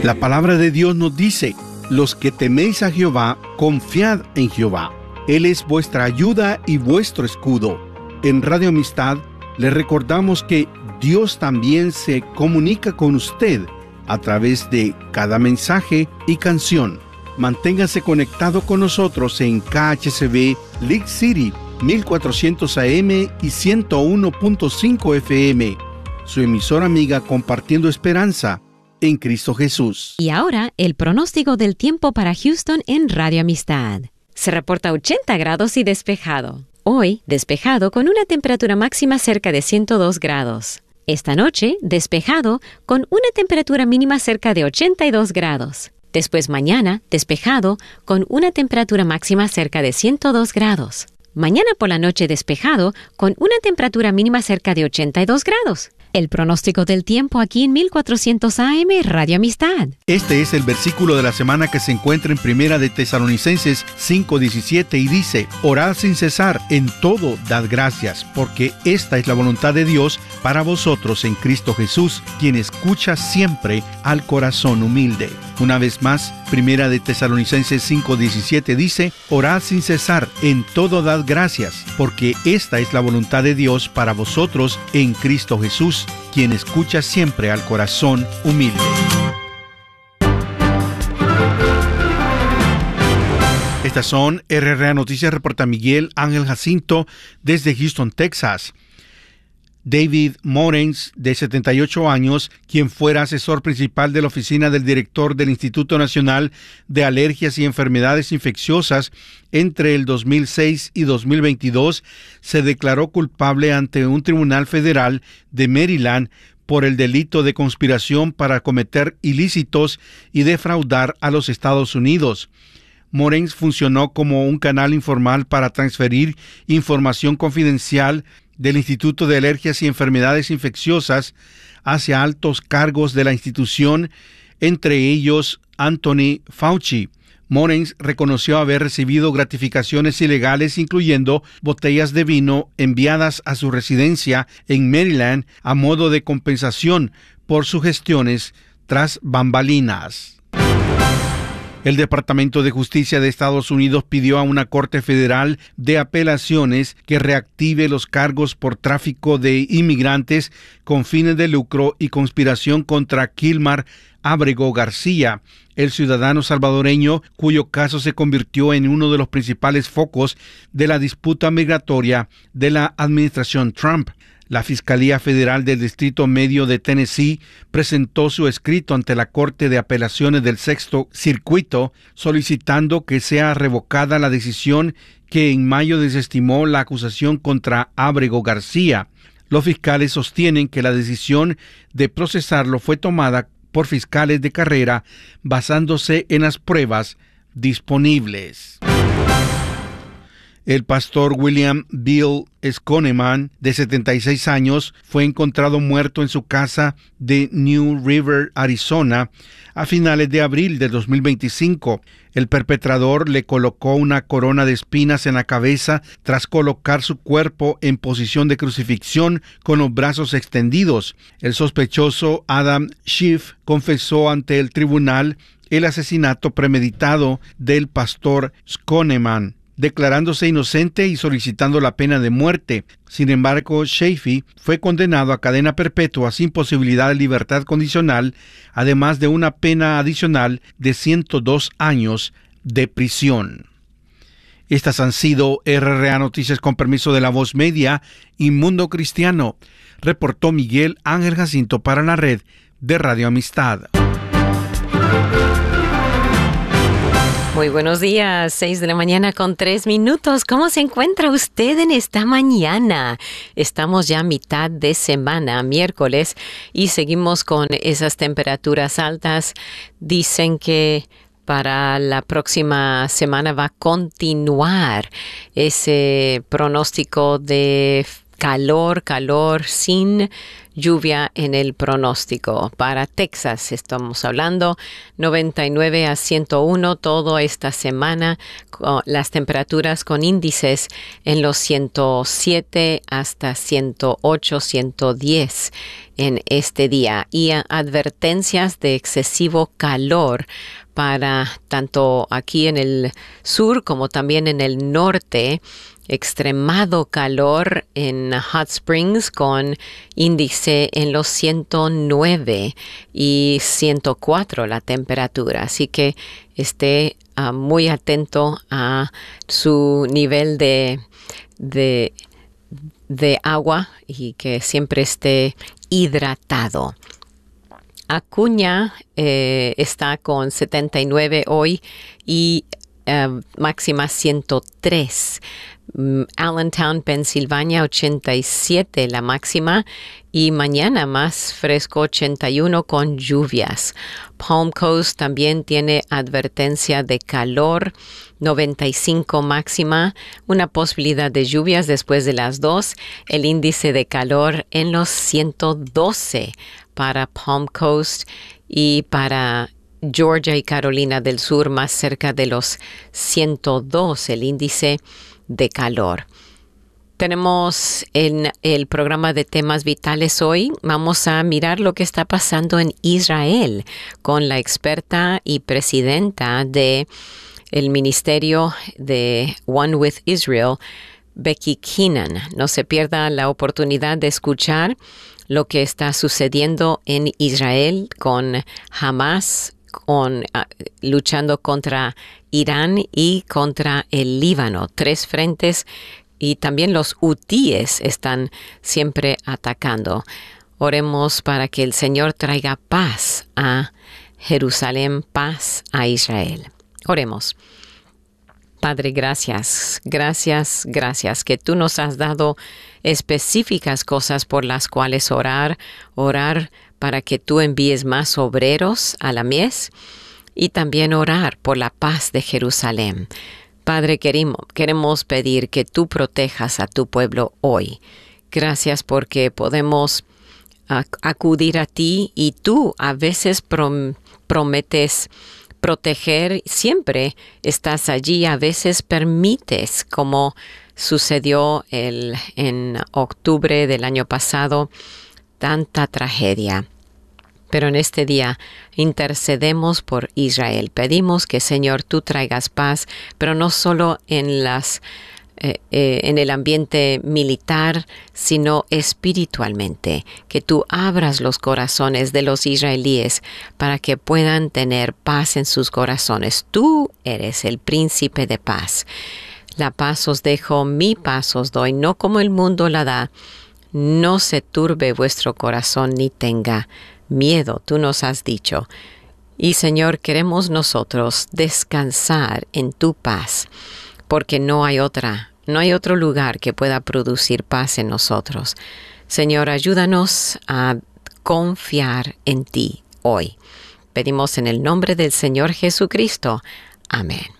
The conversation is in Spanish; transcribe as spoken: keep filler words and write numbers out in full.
La palabra de Dios nos dice: los que teméis a Jehová, confiad en Jehová. Él es vuestra ayuda y vuestro escudo. En Radio Amistad le recordamos que Dios también se comunica con usted a través de cada mensaje y canción. Manténgase conectado con nosotros en K H C B League City mil cuatrocientos A M y ciento uno punto cinco F M. Su emisora amiga compartiendo esperanza en Cristo Jesús. Y ahora, el pronóstico del tiempo para Houston en Radio Amistad. Se reporta ochenta grados y despejado. Hoy, despejado con una temperatura máxima cerca de ciento dos grados. Esta noche, despejado con una temperatura mínima cerca de ochenta y dos grados. Después mañana, despejado con una temperatura máxima cerca de ciento dos grados. Mañana por la noche despejado con una temperatura mínima cerca de ochenta y dos grados. El pronóstico del tiempo aquí en mil cuatrocientos A M Radio Amistad. Este es el versículo de la semana que se encuentra en Primera de Tesalonicenses cinco diecisiete y dice: orad sin cesar, en todo dad gracias, porque esta es la voluntad de Dios para vosotros en Cristo Jesús, quien escucha siempre al corazón humilde. Una vez más, Primera de Tesalonicenses cinco diecisiete dice: orad sin cesar, en todo dad gracias, porque esta es la voluntad de Dios para vosotros en Cristo Jesús, quien escucha siempre al corazón humilde. Estas son R R A Noticias, reporta Miguel Ángel Jacinto desde Houston, Texas. David Morens, de setenta y ocho años, quien fuera asesor principal de la oficina del director del Instituto Nacional de Alergias y Enfermedades Infecciosas entre el dos mil seis y dos mil veintidós, se declaró culpable ante un tribunal federal de Maryland por el delito de conspiración para cometer ilícitos y defraudar a los Estados Unidos. Morens funcionó como un canal informal para transferir información confidencial del Instituto de Alergias y Enfermedades Infecciosas hacia altos cargos de la institución, entre ellos Anthony Fauci. Morens reconoció haber recibido gratificaciones ilegales, incluyendo botellas de vino enviadas a su residencia en Maryland a modo de compensación por sus gestiones tras bambalinas. El Departamento de Justicia de Estados Unidos pidió a una corte federal de apelaciones que reactive los cargos por tráfico de inmigrantes con fines de lucro y conspiración contra Kilmar Ábrego García, el ciudadano salvadoreño cuyo caso se convirtió en uno de los principales focos de la disputa migratoria de la administración Trump. La Fiscalía Federal del Distrito Medio de Tennessee presentó su escrito ante la Corte de Apelaciones del Sexto Circuito, solicitando que sea revocada la decisión que en mayo desestimó la acusación contra Ábrego García. Los fiscales sostienen que la decisión de procesarlo fue tomada por fiscales de carrera basándose en las pruebas disponibles. El pastor William Bill Schoeneman, de setenta y seis años, fue encontrado muerto en su casa de New River, Arizona, a finales de abril de dos mil veinticinco. El perpetrador le colocó una corona de espinas en la cabeza tras colocar su cuerpo en posición de crucifixión con los brazos extendidos. El sospechoso Adam Schiff confesó ante el tribunal el asesinato premeditado del pastor Schoeneman, declarándose inocente y solicitando la pena de muerte. Sin embargo, Shafee fue condenado a cadena perpetua sin posibilidad de libertad condicional, además de una pena adicional de ciento dos años de prisión. Estas han sido R R A Noticias con permiso de La Voz Media y Mundo Cristiano. Reportó Miguel Ángel Jacinto para la red de Radio Amistad. Muy buenos días, seis de la mañana con tres minutos. ¿Cómo se encuentra usted en esta mañana? Estamos ya a mitad de semana, miércoles, y seguimos con esas temperaturas altas. Dicen que para la próxima semana va a continuar ese pronóstico de calor, calor, sin lluvia en el pronóstico. Para Texas estamos hablando noventa y nueve a ciento uno toda esta semana, con las temperaturas con índices en los ciento siete hasta ciento ocho, ciento diez en este día, y advertencias de excesivo calor para tanto aquí en el sur como también en el norte. Extremado calor en Hot Springs con índice en los ciento nueve y ciento cuatro la temperatura. Así que esté uh, muy atento a su nivel de, de, de agua y que siempre esté hidratado. Acuña eh, está con setenta y nueve hoy y uh, máxima ciento tres. Allentown, Pensilvania, ochenta y siete la máxima, y mañana más fresco, ochenta y uno con lluvias. Palm Coast también tiene advertencia de calor, noventa y cinco máxima, una posibilidad de lluvias después de las dos, el índice de calor en los ciento doce para Palm Coast, y para Georgia y Carolina del Sur más cerca de los ciento dos el índice de calor. Tenemos en el programa de temas vitales hoy, vamos a mirar lo que está pasando en Israel con la experta y presidenta de el ministerio de One with Israel, Becky Keenan. No se pierda la oportunidad de escuchar lo que está sucediendo en Israel con Hamas, con, uh, luchando contra Irán y contra el Líbano. Tres frentes, y también los hutíes están siempre atacando. Oremos para que el Señor traiga paz a Jerusalén, paz a Israel. Oremos. Padre, gracias, gracias, gracias que tú nos has dado específicas cosas por las cuales orar, orar para que tú envíes más obreros a la mies, y también orar por la paz de Jerusalén. Padre, queremos, queremos pedir que tú protejas a tu pueblo hoy. Gracias porque podemos acudir a ti, y tú a veces prom- prometes proteger, siempre estás allí, a veces permites, como sucedió el, en octubre del año pasado, tanta tragedia. Pero en este día intercedemos por Israel. Pedimos que, Señor, tú traigas paz, pero no solo en las eh, eh, en el ambiente militar, sino espiritualmente. Que tú abras los corazones de los israelíes para que puedan tener paz en sus corazones. Tú eres el príncipe de paz. La paz os dejo, mi paz os doy, no como el mundo la da. No se turbe vuestro corazón ni tenga miedo, tú nos has dicho. Y Señor, queremos nosotros descansar en tu paz, porque no hay otra, no hay otro lugar que pueda producir paz en nosotros. Señor, ayúdanos a confiar en ti hoy. Pedimos en el nombre del Señor Jesucristo. Amén.